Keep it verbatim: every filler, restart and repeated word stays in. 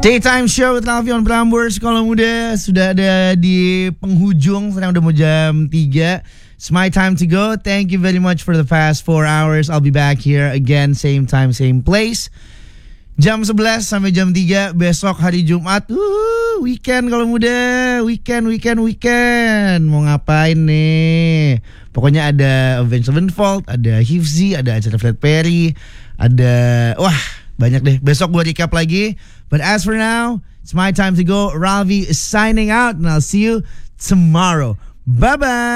Daytime Show with Alfion Prambors. Kalau muda sudah ada di penghujung. Sekarang udah mau jam tiga. It's my time to go. Thank you very much for the past four hours. I'll be back here again, same time, same place. Jam sebelas sampai jam tiga. Besok hari Jumat. Uh, weekend kalau muda. Weekend, weekend, weekend. Mau ngapain nih? Pokoknya ada Avenged Sevenfold, ada Hifzi, ada acara Fred Perry, ada... Wah, banyak deh. Besok gue recap lagi. But as for now, it's my time to go. Ravi is signing out, and I'll see you tomorrow. Bye-bye.